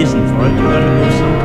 reason for it, you're going to move some